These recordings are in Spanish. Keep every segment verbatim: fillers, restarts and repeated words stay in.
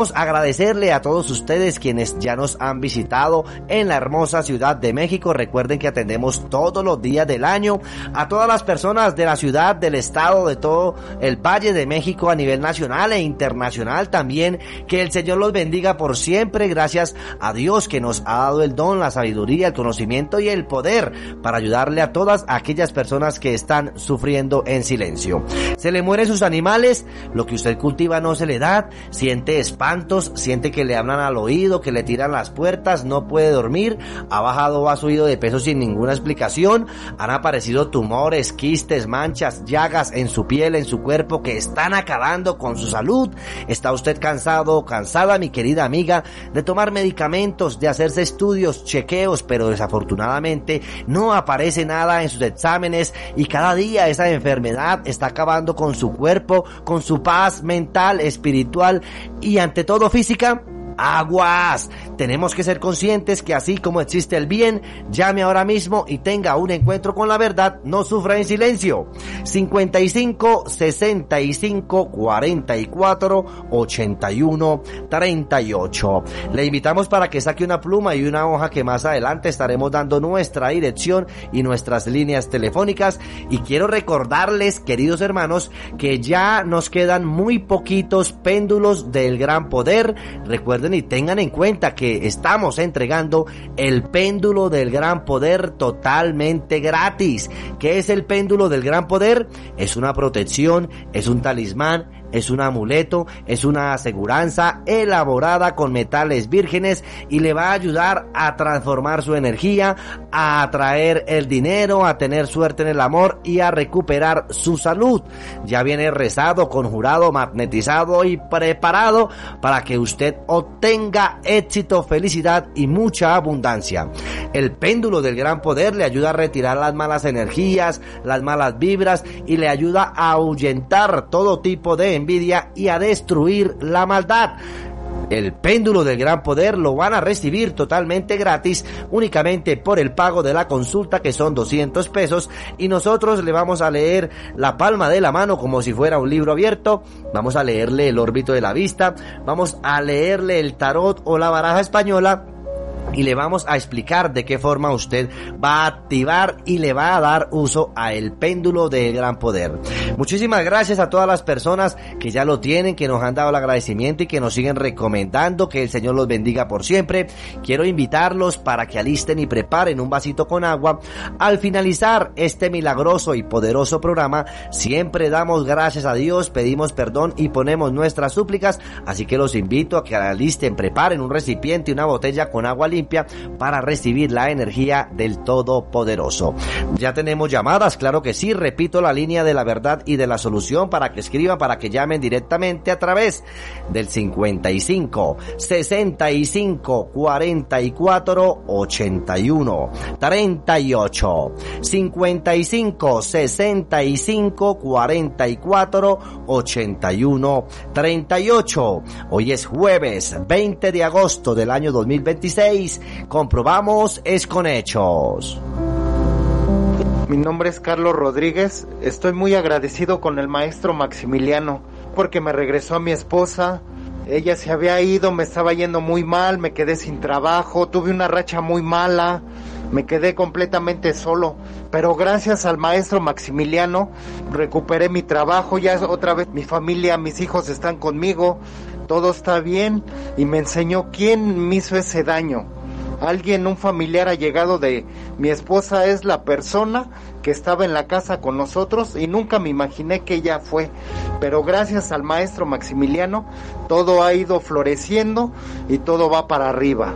Agradecerle a todos ustedes quienes ya nos han visitado en la hermosa Ciudad de México. Recuerden que atendemos todos los días del año a todas las personas de la ciudad, del estado, de todo el Valle de México a nivel nacional e internacional también. Que el Señor los bendiga por siempre. Gracias a Dios que nos ha dado el don, la sabiduría, el conocimiento y el poder para ayudarle a todas aquellas personas que están sufriendo en silencio. Se le mueren sus animales, lo que usted cultiva no se le da, siente espanto, siente que le hablan al oído, que le tiran las puertas, no puede dormir, ha bajado o ha subido de peso sin ninguna explicación, han aparecido tumores, quistes, manchas, llagas en su piel, en su cuerpo que están acabando con su salud. ¿Está usted cansado o cansada, mi querida amiga, de tomar medicamentos, de hacerse estudios, chequeos, pero desafortunadamente no aparece nada en sus exámenes y cada día esa enfermedad está acabando con su cuerpo, con su paz mental, espiritual y ante todo física? Aguas, tenemos que ser conscientes que así como existe el bien, llame ahora mismo y tenga un encuentro con la verdad, no sufra en silencio. cincuenta y cinco, sesenta y cinco, cuarenta y cuatro, ochenta y uno, treinta y ocho. Le invitamos para que saque una pluma y una hoja que más adelante estaremos dando nuestra dirección y nuestras líneas telefónicas. Y quiero recordarles, queridos hermanos, que ya nos quedan muy poquitos péndulos del gran poder. Recuerden y tengan en cuenta que estamos entregando el péndulo del gran poder totalmente gratis. ¿Qué es el péndulo del gran poder? Es una protección, es un talismán, es un amuleto, es una aseguranza elaborada con metales vírgenes y le va a ayudar a transformar su energía, a atraer el dinero, a tener suerte en el amor y a recuperar su salud. Ya viene rezado, conjurado, magnetizado y preparado para que usted obtenga éxito, felicidad y mucha abundancia. El péndulo del gran poder le ayuda a retirar las malas energías, las malas vibras y le ayuda a ahuyentar todo tipo de envidia y a destruir la maldad. El péndulo del gran poder lo van a recibir totalmente gratis, únicamente por el pago de la consulta, que son doscientos pesos, y nosotros le vamos a leer la palma de la mano como si fuera un libro abierto. Vamos a leerle el órbito de la vista, vamos a leerle el tarot o la baraja española y le vamos a explicar de qué forma usted va a activar y le va a dar uso a el péndulo del gran poder. Muchísimas gracias a todas las personas que ya lo tienen, que nos han dado el agradecimiento y que nos siguen recomendando. Que el Señor los bendiga por siempre. Quiero invitarlos para que alisten y preparen un vasito con agua. Al finalizar este milagroso y poderoso programa, siempre damos gracias a Dios, pedimos perdón y ponemos nuestras súplicas, así que los invito a que alisten, preparen un recipiente y una botella con agua limpia para recibir la energía del Todopoderoso. Ya tenemos llamadas, claro que sí. Repito la línea de la verdad y de la solución para que escriban, para que llamen directamente a través del cincuenta y cinco, sesenta y cinco, cuarenta y cuatro, ochenta y uno, treinta y ocho. cincuenta y cinco, sesenta y cinco, cuarenta y cuatro, ochenta y uno, treinta y ocho. Hoy es jueves veinte de agosto del año dos mil veintiséis. Comprobamos es con hechos. Mi nombre es Carlos Rodríguez. Estoy muy agradecido con el maestro Maximiliano porque me regresó a mi esposa. Ella se había ido, me estaba yendo muy mal, me quedé sin trabajo, tuve una racha muy mala, me quedé completamente solo, pero gracias al maestro Maximiliano recuperé mi trabajo, ya otra vez mi familia, mis hijos están conmigo, todo está bien, y me enseñó quién me hizo ese daño. Alguien, un familiar allegado de mi esposa, es la persona que estaba en la casa con nosotros y nunca me imaginé que ella fue, pero gracias al maestro Maximiliano todo ha ido floreciendo y todo va para arriba.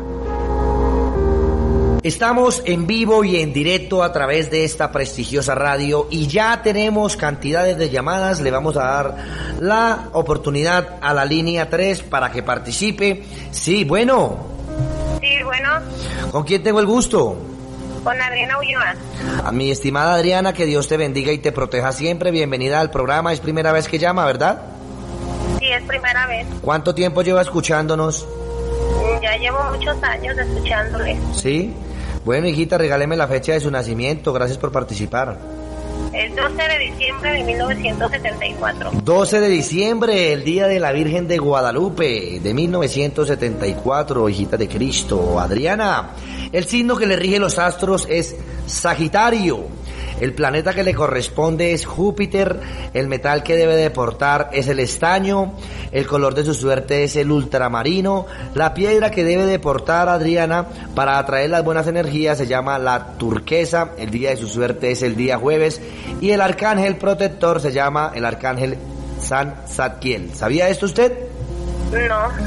Estamos en vivo y en directo a través de esta prestigiosa radio y ya tenemos cantidades de llamadas. Le vamos a dar la oportunidad a la línea tres para que participe. Sí, bueno. Sí, bueno. ¿Con quién tengo el gusto? Con Adriana Ulloa. A mi estimada Adriana, que Dios te bendiga y te proteja siempre. Bienvenida al programa. Es primera vez que llama, ¿verdad? Sí, es primera vez. ¿Cuánto tiempo lleva escuchándonos? Ya llevo muchos años escuchándole. ¿Sí? Bueno, hijita, regáleme la fecha de su nacimiento. Gracias por participar. El doce de diciembre de mil novecientos setenta y cuatro. doce de diciembre, el día de la Virgen de Guadalupe, de mil novecientos setenta y cuatro, hijita de Cristo. Adriana, el signo que le rige los astros es Sagitario. El planeta que le corresponde es Júpiter, el metal que debe de portar es el estaño, el color de su suerte es el ultramarino, la piedra que debe de portar Adriana para atraer las buenas energías se llama la turquesa, el día de su suerte es el día jueves y el arcángel protector se llama el arcángel San Zadkiel. ¿Sabía esto usted? No,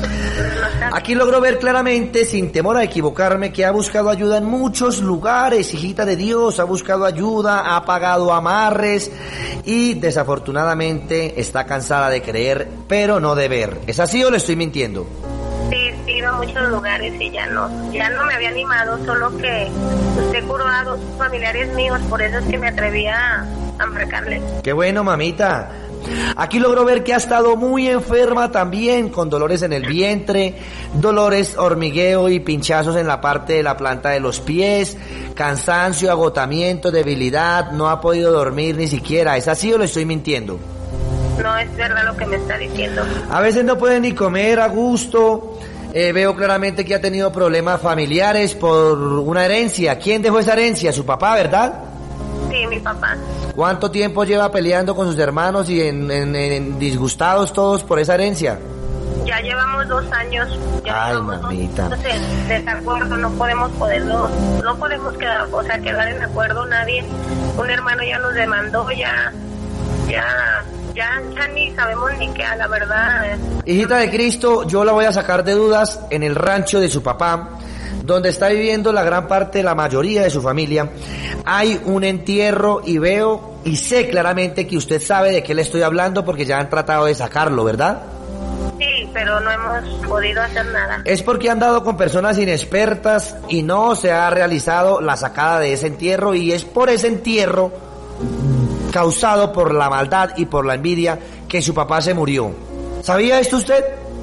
no sabía. Aquí logro ver claramente, sin temor a equivocarme, que ha buscado ayuda en muchos lugares, hijita de Dios, ha buscado ayuda, ha pagado amarres y desafortunadamente está cansada de creer, pero no de ver. ¿Es así o le estoy mintiendo? Sí, sí, he ido a muchos lugares y ya no, ya no me había animado, solo que usted curó a dos familiares míos, por eso es que me atreví a, a marcarle. Qué bueno, mamita. Aquí logro ver que ha estado muy enferma también, con dolores en el vientre, dolores, hormigueo y pinchazos en la parte de la planta de los pies, cansancio, agotamiento, debilidad, no ha podido dormir ni siquiera. ¿Es así o le estoy mintiendo? No es verdad lo que me está diciendo. A veces no puede ni comer a gusto. Eh, veo claramente que ha tenido problemas familiares por una herencia. ¿Quién dejó esa herencia? Su papá, ¿verdad? Sí, mi papá. ¿Cuánto tiempo lleva peleando con sus hermanos y en, en, en disgustados todos por esa herencia? Ya llevamos dos años. Ya Ay, llevamos mamita. Dos años en desacuerdo, no podemos poderlo, no podemos quedar, o sea, quedar en acuerdo nadie. Un hermano ya nos demandó, ya, ya, ya, ya ni sabemos ni qué, a la verdad. Hijita de Cristo, yo la voy a sacar de dudas. En el rancho de su papá, donde está viviendo la gran parte, la mayoría de su familia, hay un entierro y veo y sé claramente que usted sabe de qué le estoy hablando porque ya han tratado de sacarlo, ¿verdad? Sí, pero no hemos podido hacer nada. Es porque han dado con personas inexpertas y no se ha realizado la sacada de ese entierro y es por ese entierro causado por la maldad y por la envidia que su papá se murió. ¿Sabía esto usted?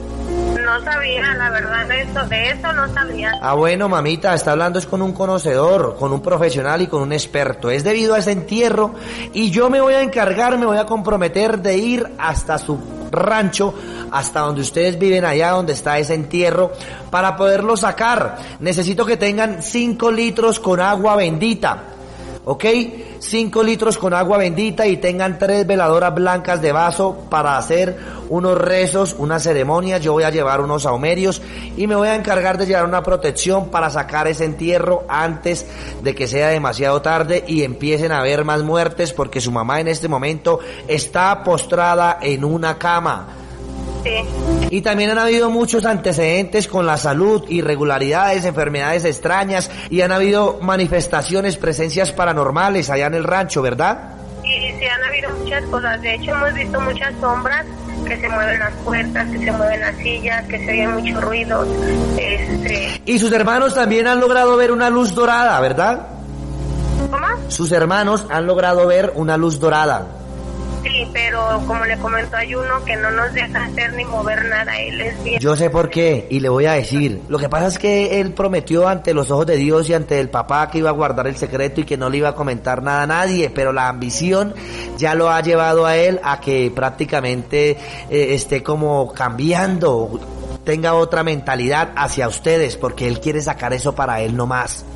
No sabía, la verdad, de eso, de eso no sabía. Ah, bueno, mamita, está hablando es con un conocedor, con un profesional y con un experto. Es debido a ese entierro y yo me voy a encargar, me voy a comprometer de ir hasta su rancho, hasta donde ustedes viven, allá donde está ese entierro, para poderlo sacar. Necesito que tengan cinco litros con agua bendita, ¿ok? cinco litros con agua bendita y tengan tres veladoras blancas de vaso para hacer unos rezos, una ceremonia. Yo voy a llevar unos saumerios y me voy a encargar de llevar una protección para sacar ese entierro antes de que sea demasiado tarde y empiecen a haber más muertes, porque su mamá en este momento está postrada en una cama. Sí. Y también han habido muchos antecedentes con la salud, irregularidades, enfermedades extrañas y han habido manifestaciones, presencias paranormales allá en el rancho, ¿verdad? Y sí han habido muchas cosas, de hecho hemos visto muchas sombras, que se mueven las puertas, que se mueven las sillas, que se oyen muchos ruidos. Este... Y sus hermanos también han logrado ver una luz dorada, ¿verdad? ¿Cómo? Sus hermanos han logrado ver una luz dorada. Sí, pero como le comento, hay uno que no nos deja hacer ni mover nada, él es bien. Yo sé por qué, y le voy a decir. Lo que pasa es que él prometió ante los ojos de Dios y ante el papá que iba a guardar el secreto y que no le iba a comentar nada a nadie, pero la ambición ya lo ha llevado a él a que prácticamente eh, esté como cambiando, tenga otra mentalidad hacia ustedes, porque él quiere sacar eso para él nomás.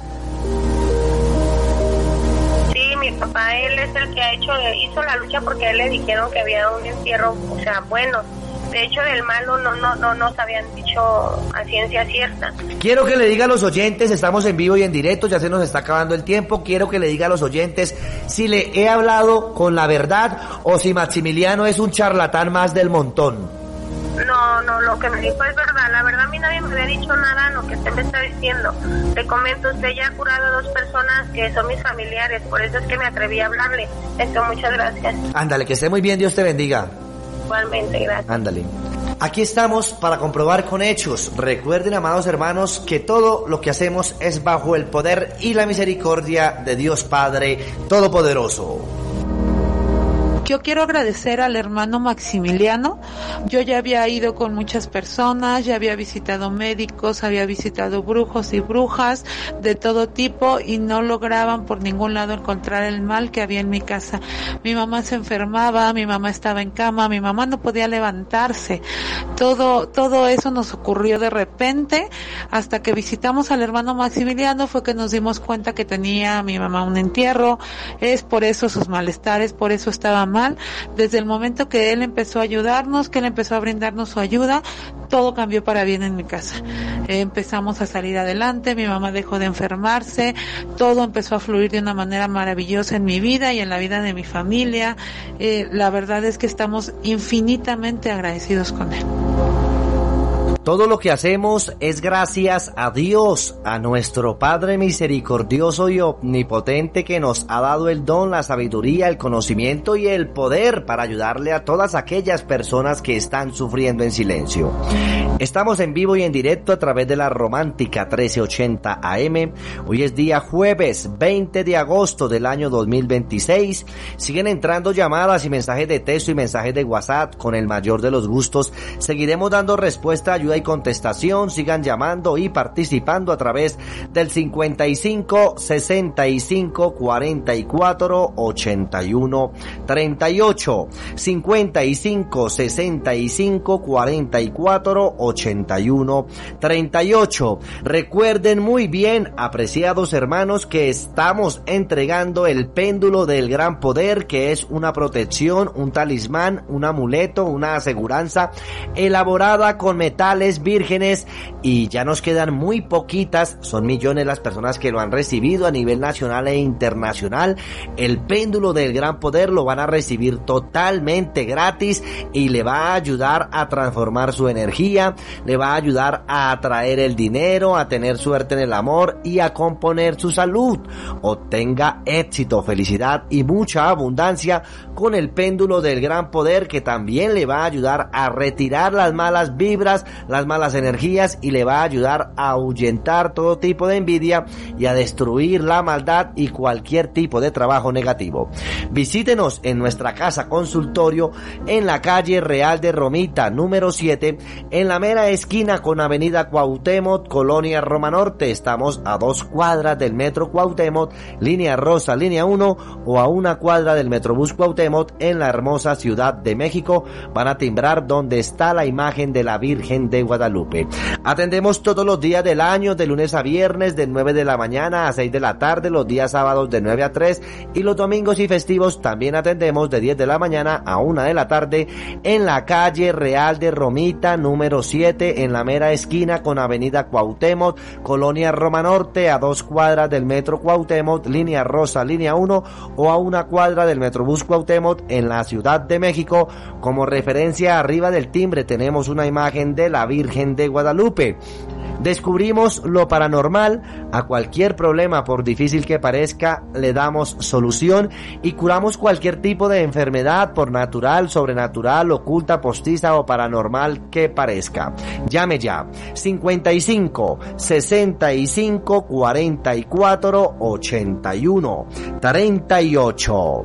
Mi papá, él es el que ha hecho, hizo la lucha porque a él le dijeron que había un entierro, o sea, bueno, de hecho del malo no, no, no nos habían dicho a ciencia cierta. Quiero que le diga a los oyentes, estamos en vivo y en directo, ya se nos está acabando el tiempo, quiero que le diga a los oyentes si le he hablado con la verdad o si Maximiliano es un charlatán más del montón. No, no, lo que me dijo es verdad. La verdad a mí nadie me había dicho nada en lo que usted me está diciendo. Le comento, usted ya ha curado a dos personas que son mis familiares, por eso es que me atreví a hablarle. Esto, muchas gracias. Ándale, que esté muy bien, Dios te bendiga. Igualmente, gracias. Ándale. Aquí estamos para comprobar con hechos. Recuerden, amados hermanos, que todo lo que hacemos es bajo el poder y la misericordia de Dios Padre Todopoderoso. Yo quiero agradecer al hermano Maximiliano. Yo ya había ido con muchas personas, ya había visitado médicos, había visitado brujos y brujas de todo tipo y no lograban por ningún lado encontrar el mal que había en mi casa. Mi mamá se enfermaba, mi mamá estaba en cama, mi mamá no podía levantarse. Todo, todo eso nos ocurrió de repente. Hasta que visitamos al hermano Maximiliano fue que nos dimos cuenta que tenía mi mamá un entierro. Es por eso sus malestares, por eso estaba mal. Desde el momento que él empezó a ayudarnos, que él empezó a brindarnos su ayuda, todo cambió para bien en mi casa. Eh, empezamos a salir adelante, mi mamá dejó de enfermarse, todo empezó a fluir de una manera maravillosa en mi vida y en la vida de mi familia. Eh, la verdad es que estamos infinitamente agradecidos con él. Todo lo que hacemos es gracias a Dios, a nuestro Padre misericordioso y omnipotente que nos ha dado el don, la sabiduría, el conocimiento y el poder para ayudarle a todas aquellas personas que están sufriendo en silencio. Estamos en vivo y en directo a través de la Romántica trece ochenta A M. Hoy es día jueves veinte de agosto del año dos mil veintiséis. Siguen entrando llamadas y mensajes de texto y mensajes de WhatsApp. Con el mayor de los gustos seguiremos dando respuesta, ayuda y contestación. Sigan llamando y participando a través del cincuenta y cinco, sesenta y cinco, cuarenta y cuatro, ochenta y uno, treinta y ocho. cincuenta y cinco, sesenta y cinco, cuarenta y cuatro, ochenta y uno, treinta y ocho. Recuerden muy bien, apreciados hermanos, que estamos entregando el péndulo del gran poder, que es una protección, un talismán, un amuleto, una aseguranza elaborada con metales vírgenes, y ya nos quedan muy poquitas, son millones las personas que lo han recibido a nivel nacional e internacional. El péndulo del gran poder lo van a recibir totalmente gratis y le va a ayudar a transformar su energía, le va a ayudar a atraer el dinero, a tener suerte en el amor y a componer su salud. Obtenga éxito, felicidad y mucha abundancia con el péndulo del gran poder, que también le va a ayudar a retirar las malas vibras, las malas energías, y le va a ayudar a ahuyentar todo tipo de envidia y a destruir la maldad y cualquier tipo de trabajo negativo. Visítenos en nuestra casa consultorio en la calle Real de Romita, número siete, en la mera esquina con avenida Cuauhtémoc, Colonia Roma Norte. Estamos a dos cuadras del metro Cuauhtémoc, línea rosa, línea uno, o a una cuadra del metrobús Cuauhtémoc en la hermosa Ciudad de México. Van a timbrar donde está la imagen de la Virgen de Guadalupe. Atendemos todos los días del año, de lunes a viernes, de nueve de la mañana a seis de la tarde, los días sábados de nueve a tres, y los domingos y festivos también atendemos de diez de la mañana a una de la tarde en la calle Real de Romita, número siete, en la mera esquina con avenida Cuauhtémoc, Colonia Roma Norte, a dos cuadras del metro Cuauhtémoc, línea rosa, línea uno, o a una cuadra del metrobús Cuauhtémoc en la Ciudad de México. Como referencia, arriba del timbre tenemos una imagen de la Virgen de Guadalupe. Descubrimos lo paranormal. A cualquier problema, por difícil que parezca, le damos solución y curamos cualquier tipo de enfermedad, por natural, sobrenatural, oculta, postiza o paranormal que parezca. Llame ya. cincuenta y cinco, sesenta y cinco, cuarenta y cuatro, ochenta y uno, treinta y ocho.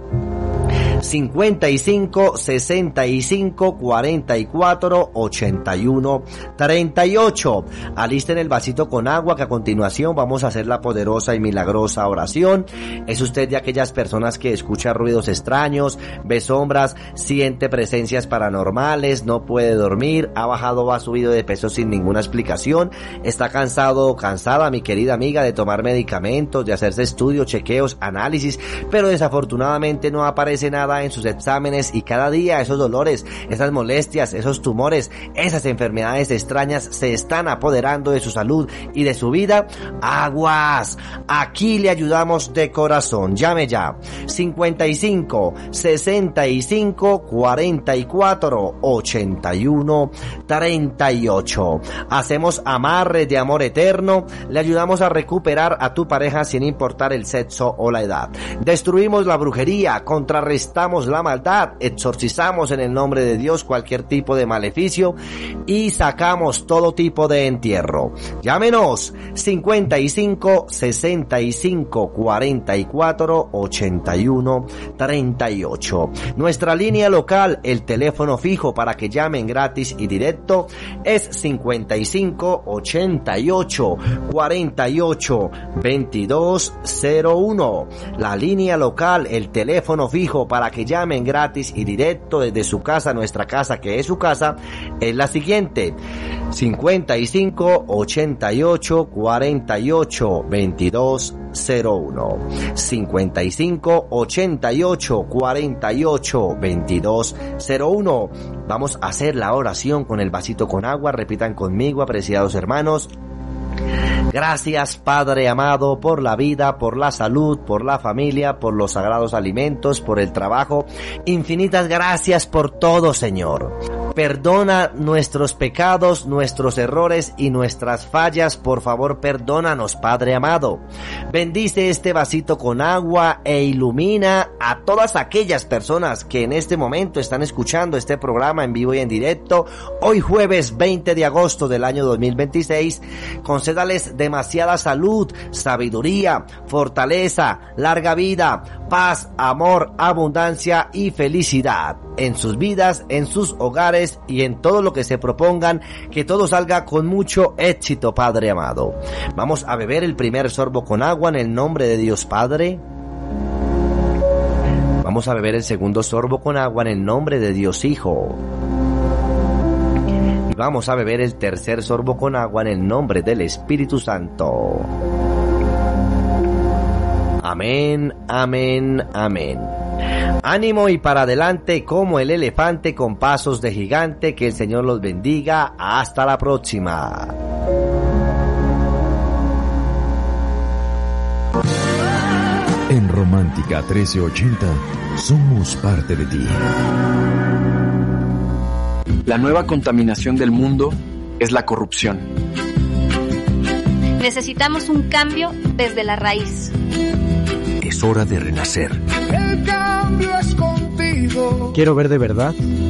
cincuenta y cinco, sesenta y cinco, cuarenta y cuatro, ochenta y uno, treinta y ocho. Alisten el vasito con agua, que a continuación vamos a hacer la poderosa y milagrosa oración. ¿Es usted de aquellas personas que escucha ruidos extraños, ve sombras, siente presencias paranormales, no puede dormir, ha bajado o ha subido de peso sin ninguna explicación, está cansado o cansada, mi querida amiga, de tomar medicamentos, de hacerse estudios, chequeos, análisis, pero desafortunadamente no aparece nada en sus exámenes, y cada día esos dolores, esas molestias, esos tumores, esas enfermedades extrañas se están apoderando de su salud y de su vida? ¡Aguas! Aquí le ayudamos de corazón. Llame ya. cincuenta y cinco, sesenta y cinco, cuarenta y cuatro, ochenta y uno, treinta y ocho. Hacemos amarres de amor eterno. Le ayudamos a recuperar a tu pareja sin importar el sexo o la edad. Destruimos la brujería, contrarrestamos apostamos la maldad, exorcizamos en el nombre de Dios cualquier tipo de maleficio y sacamos todo tipo de entierro. Llámenos cincuenta y cinco, sesenta y cinco, cuarenta y cuatro, ochenta y uno, treinta y ocho. Nuestra línea local, el teléfono fijo para que llamen gratis y directo es cincuenta y cinco, ochenta y ocho, cuarenta y ocho, veintidós cero uno. La línea local, el teléfono fijo para que llamen gratis y directo desde su casa, nuestra casa que es su casa, es la siguiente: cincuenta y cinco, ochenta y ocho, cuarenta y ocho, veintidós cero uno. cincuenta y cinco, ochenta y ocho, cuarenta y ocho, veintidós cero uno. Vamos a hacer la oración con el vasito con agua. Repitan conmigo, apreciados hermanos. Gracias, Padre amado, por la vida, por la salud, por la familia, por los sagrados alimentos, por el trabajo. Infinitas gracias por todo, Señor. Perdona nuestros pecados, nuestros errores y nuestras fallas. Por favor, perdónanos, Padre amado. Bendice este vasito con agua e ilumina a todas aquellas personas que en este momento están escuchando este programa en vivo y en directo. Hoy jueves veinte de agosto del año dos mil veintiséis, concédales demasiada salud, sabiduría, fortaleza, larga vida, paz, amor, abundancia y felicidad en sus vidas, en sus hogares y en todo lo que se propongan, que todo salga con mucho éxito, Padre amado. Vamos a beber el primer sorbo con agua en el nombre de Dios Padre. Vamos a beber el segundo sorbo con agua en el nombre de Dios Hijo. Y vamos a beber el tercer sorbo con agua en el nombre del Espíritu Santo. Amén, amén, amén. Ánimo y para adelante como el elefante con pasos de gigante. Que el Señor los bendiga. Hasta la próxima. En Romántica trece ochenta somos parte de ti. La nueva contaminación del mundo es la corrupción. Necesitamos un cambio desde la raíz. Es hora de renacer. El cambio es contigo. Quiero ver de verdad